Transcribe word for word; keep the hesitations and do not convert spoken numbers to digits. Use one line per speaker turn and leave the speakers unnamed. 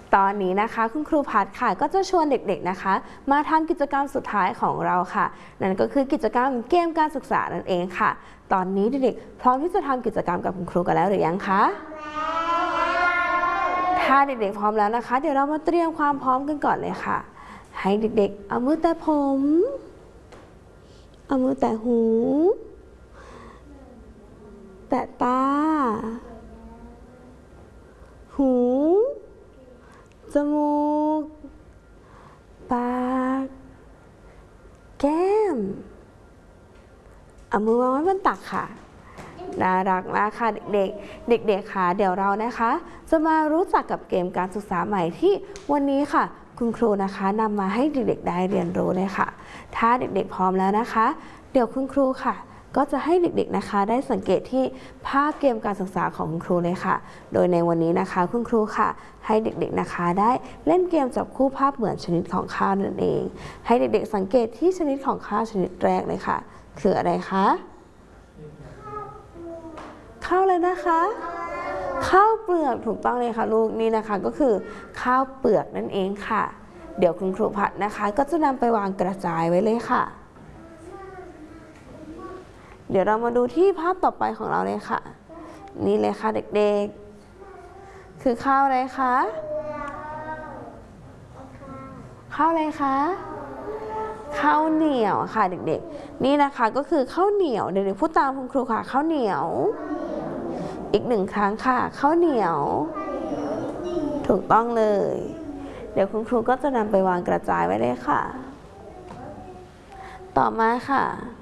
ตอนนี้นะคะคุณครูพัดค่ะก็จะชวนเด็กๆนะคะมาทำกิจกรรมสุดท้ายของเราค่ะนั่นก็คือกิจกรรมเกมการศึกษานั่นเองค่ะตอนนี้เด็กๆพร้อมที่จะทำกิจกรรมกับคุณครูกันแล้วหรือยังคะถ้าเด็กๆพร้อมแล้วนะคะเดี๋ยวเรามาเตรียมความพร้อมกันก่อนเลยค่ะให้เด็กๆเอามือแตะผมเอามือแตะหูแตะตาหูจมูกปากแก้มเอามือวางไว้บนตักค่ะน่ารักมากค่ะเด็กๆเด็กๆค่ะเดี๋ยวเรานะคะจะมารู้จักกับเกมการศึกษาใหม่ที่วันนี้ค่ะคุณครูนะคะนำมาให้เด็กๆได้เรียนรู้เลยค่ะถ้าเด็กๆพร้อมแล้วนะคะเดี๋ยวคุณครูค่ะก็จะให้เด็กๆนะคะได้สังเกตที่ภาพเกมการศึกษาของคุณครูเลยค่ะโดยในวันนี้นะคะคุณครูค่ะให้เด็กๆนะคะได้เล่นเกมจับคู่ภาพเหมือนชนิดของข้าวนั่นเองให้เด็กๆสังเกตที่ชนิดของข้าวชนิดแรกเลยค่ะคืออะไรคะข้าวเลยนะคะข้าวเปลือกถูกต้องเลยค่ะลูกนี่นะคะก็คือข้าวเปลือกนั่นเองค่ะเดี๋ยวคุณครูพัดนะคะก็จะนำไปวางกระจายไว้เลยค่ะเดี๋ยวเรามาดูที่ภาพต่อไปของเราเลยค่ะนี่เลยค่ะเด็กๆคือข้าวอะไรคะข้าวอะไรคะข้าวเหนียวค่ะเด็กๆนี่นะคะก็คือข้าวเหนียวเด็กๆพูดตามคุณครูค่ะข้าวเหนียวอีกหนึ่งครั้งค่ะข้าวเหนียวถูกต้องเลยเดี๋ยวคุณครูก็จะนำไปวางกระจายไว้เลยค่ะต่อมาค่ะ